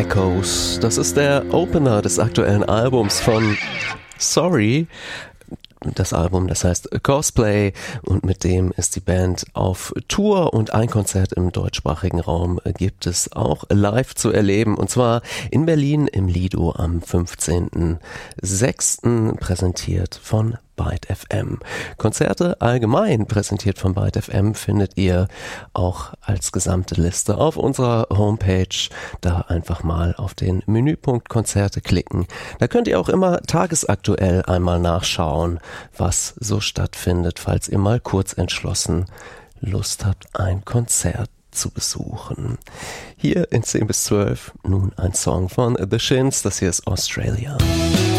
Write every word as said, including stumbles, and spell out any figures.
Echoes. Das ist der Opener des aktuellen Albums von Sorry. Das Album, das heißt Cosplay, und mit dem ist die Band auf Tour, und ein Konzert im deutschsprachigen Raum gibt es auch live zu erleben, und zwar in Berlin im Lido am fünfzehnten sechsten präsentiert von Byte F M. Konzerte allgemein präsentiert von Byte F M findet ihr auch als gesamte Liste auf unserer Homepage. Da einfach mal auf den Menüpunkt Konzerte klicken. Da könnt ihr auch immer tagesaktuell einmal nachschauen, was so stattfindet, falls ihr mal kurz entschlossen Lust habt, ein Konzert zu besuchen. Hier in zehn bis zwölf nun ein Song von The Shins. Das hier ist Australia.